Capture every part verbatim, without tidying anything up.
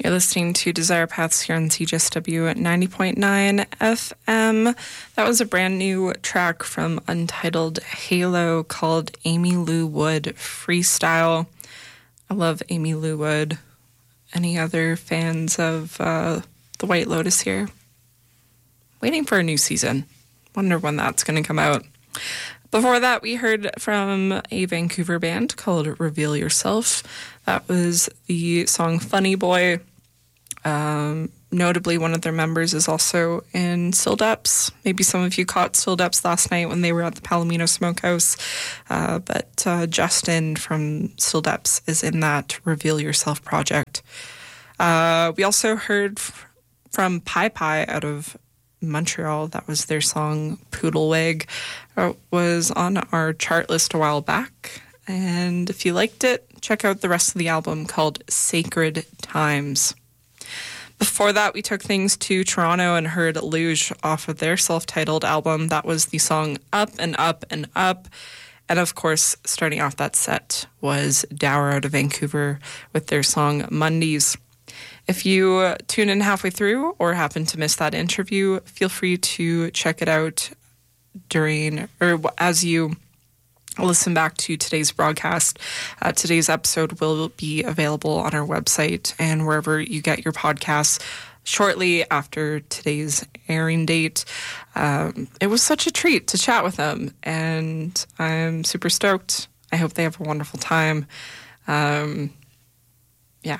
You're listening to Desire Paths here on C J S W at ninety point nine F M. That was a brand new track from Untitled Halo called Amy Lou Wood Freestyle. I love Amy Lou Wood. Any other fans of uh, The White Lotus here? Waiting for a new season. Wonder when that's going to come out. Before that, we heard from a Vancouver band called Reveal Yourself. That was the song Funny Boy. Um, notably, one of their members is also in Still Depths. Maybe some of you caught Still Depths last night when they were at the Palomino Smokehouse. Uh, but uh, Justin from Still Depths is in that Reveal Yourself project. Uh, we also heard f- from Pie Pie out of Montreal. That was their song Poodlewig. It was on our chart list a while back. And if you liked it, check out the rest of the album called Sacred Times. Before that, we took things to Toronto and heard Luge off of their self-titled album. That was the song Up and Up and Up. And of course, starting off that set was Dower out of Vancouver with their song Mondays. If you tune in halfway through or happen to miss that interview, feel free to check it out during or as you listen back to today's broadcast. Uh, today's episode will be available on our website and wherever you get your podcasts shortly after today's airing date. Um, it was such a treat to chat with them, and I'm super stoked. I hope they have a wonderful time. Um, yeah.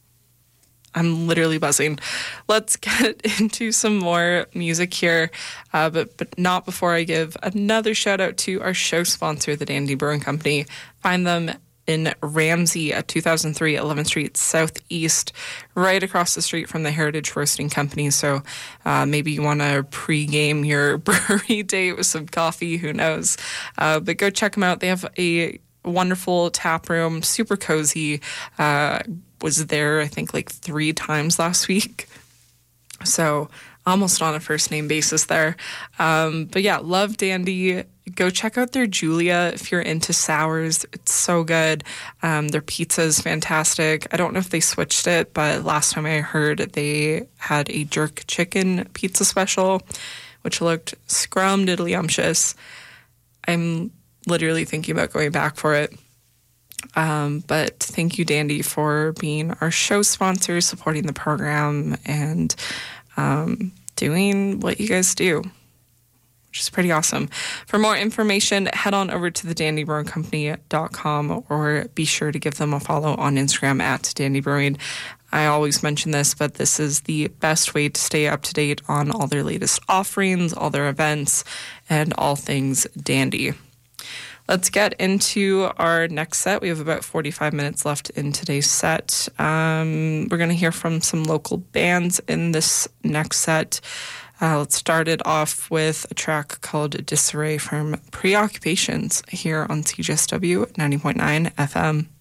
I'm literally buzzing. Let's get into some more music here, uh, but but not before I give another shout out to our show sponsor, the Dandy Brewing Company. Find them in Ramsey at two thousand three eleventh Street Southeast, right across the street from the Heritage Roasting Company. So uh, maybe you want to pre-game your brewery date with some coffee, who knows. Uh, but go check them out. They have a wonderful tap room, super cozy. Uh, was there, I think, like three times last week. So almost on a first name basis there. Um, but yeah, love Dandy. Go check out their Julia if you're into sours. It's so good. Um, their pizza is fantastic. I don't know if they switched it, but last time I heard they had a jerk chicken pizza special, which looked scrum-diddly-umptious. I'm literally thinking about going back for it. Um, but thank you, Dandy, for being our show sponsor, supporting the program, and um, doing what you guys do, which is pretty awesome. For more information, head on over to the dandy brewing company dot com or be sure to give them a follow on Instagram at Dandy Brewing. I always mention this, but this is the best way to stay up to date on all their latest offerings, all their events, and all things Dandy. Let's get into our next set. We have about forty-five minutes left in today's set. Um, we're going to hear from some local bands in this next set. Uh, let's start it off with a track called Disarray from Preoccupations here on C J S W ninety point nine F M.